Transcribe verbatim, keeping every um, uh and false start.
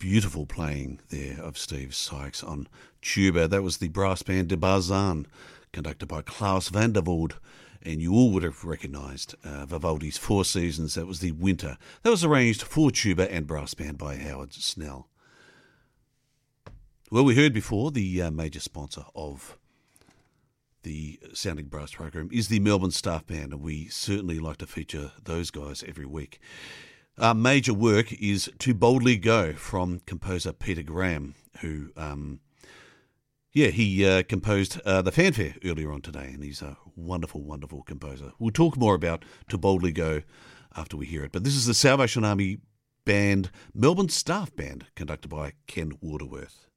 beautiful playing there of Steve Sykes on tuba. That was the brass band De Barzan, conducted by Klaus van der Voort, and you all would have recognised uh, Vivaldi's Four Seasons. That was the Winter. That was arranged for tuba and brass band by Howard Snell. Well, we heard before the uh, major sponsor of the Sounding Brass program is the Melbourne Staff Band, and we certainly like to feature those guys every week. Our major work is To Boldly Go from composer Peter Graham, who, um, yeah, he uh, composed uh, the fanfare earlier on today, and he's a wonderful, wonderful composer. We'll talk more about To Boldly Go after we hear it. But this is the Salvation Army Band, Melbourne Staff Band, conducted by Ken Waterworth.